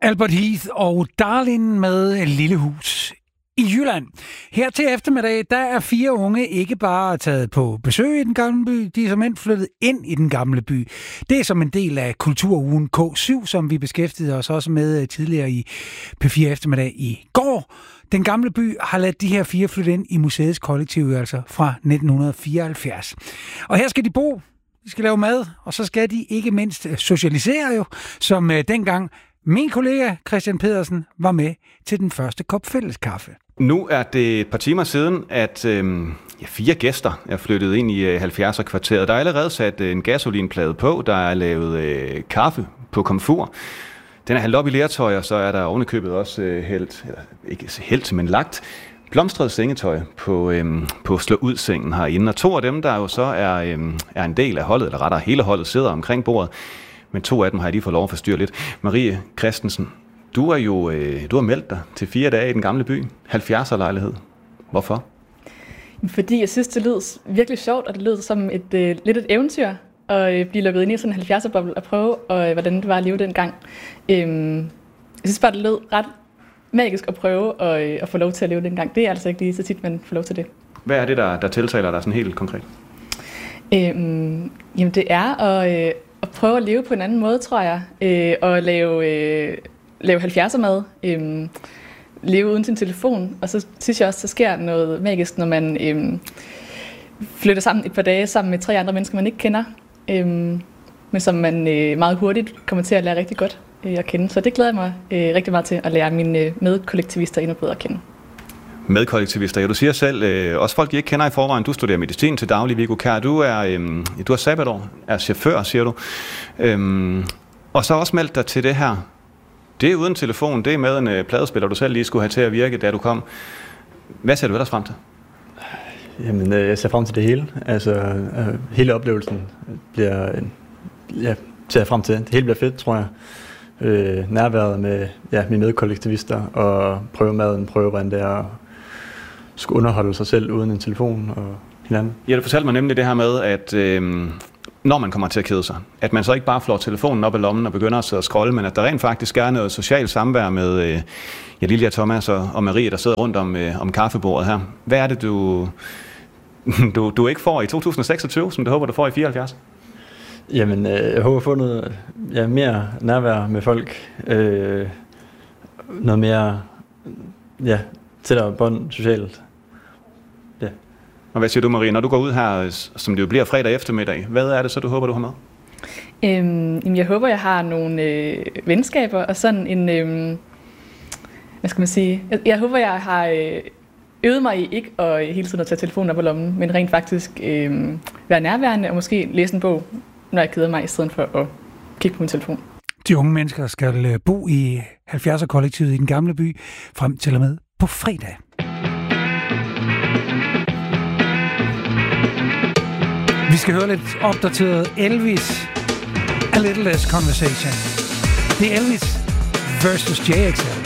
Albert Heath og Darlin med Lille Hus i Jylland. Her til eftermiddag, der er 4 unge ikke bare taget på besøg i den gamle by, de er simpelthen flyttet ind i den gamle by. Det er som en del af Kulturugen K7, som vi beskæftigede os også med tidligere i P4 eftermiddag i går. Den gamle by har ladet de her 4 flytte ind i museets kollektiv, altså fra 1974. Og her skal de bo, de skal lave mad, og så skal de ikke mindst socialisere jo, som dengang min kollega Christian Pedersen var med til den første kop fælleskaffe. Nu er det et par timer siden, at 4 gæster er flyttet ind i 70'er-kvarteret. Der er allerede sat en gasolinplade på, der er lavet kaffe på komfur. Den er hældt op i lertøj, og så er der ovenikøbet også men lagt blomstret sengetøj på slå ud sengen herinde. Og 2 af dem, der jo så er en del af holdet, eller rettere hele holdet, sidder omkring bordet. Men 2 af dem har jeg lige fået lov at forstyrre lidt. Marie Christensen, du har meldt dig til 4 dage i den gamle by. 70'er-lejlighed. Hvorfor? Fordi jeg synes, det lød virkelig sjovt, og det lød som lidt et eventyr at blive lukket ind i sådan en 70'er-boble og prøve, hvordan det var at leve dengang. Jeg synes bare, det lød ret magisk at prøve at få lov til at leve dengang. Det er altså ikke lige så tit, man får lov til det. Hvad er det, der tiltaler dig sådan helt konkret? Jamen, det er at prøve at leve på en anden måde, tror jeg. Og lave 70'er-mad. Leve uden sin telefon. Og så synes jeg også, der sker noget magisk, når man flytter sammen et par dage sammen med 3 andre mennesker, man ikke kender. Men som man meget hurtigt kommer til at lære rigtig godt at kende. Så det glæder jeg mig rigtig meget til at lære mine medkollektivister endnu bedre at kende. Medkollektivister, ja, du siger selv, også folk, I ikke kender i forvejen. Du studerer medicin til daglig, Viggo Kjær. Du har sabbatår, er chauffør, siger du. Og så også meldt dig til det her. Det er uden telefon, det er med en pladespiller, du selv lige skulle have til at virke, da du kom. Hvad ser du ellers frem til? Jamen, jeg ser frem til det hele. Altså, hele oplevelsen bliver ser jeg frem til. Det hele bliver fedt, tror jeg. Nærværet med mine medkollektivister og prøve maden, prøve hvordan det er at skulle underholde sig selv uden en telefon og hinanden. Ja, du fortalte mig nemlig det her med, at når man kommer til at kede sig, at man så ikke bare flår telefonen op i lommen og begynder at sidde og scrolle, men at der rent faktisk er noget socialt samvær med Lilja, Thomas og Marie, der sidder rundt om kaffebordet her. Hvad er det, du ikke får i 2026, som du håber, du får i 74? Jamen, jeg håber at få noget mere nærvær med folk. Noget mere tættere bånd socialt. Ja. Og hvad siger du, Marie? Når du går ud her, som det jo bliver fredag eftermiddag, hvad er det så, du håber, du har med? Jeg håber, jeg har nogle venskaber og sådan en... hvad skal man sige? Jeg håber, jeg har øvet mig i ikke at hele tiden at tage telefonen op på lommen, men rent faktisk være nærværende og måske læse en bog, når jeg keder mig, i stedet for at kigge på min telefon. De unge mennesker skal bo i 70'er-kollektivet i den gamle by frem til og med på fredag. Vi skal høre lidt opdateret Elvis. A Little Less Conversation. Det er Elvis versus JXL.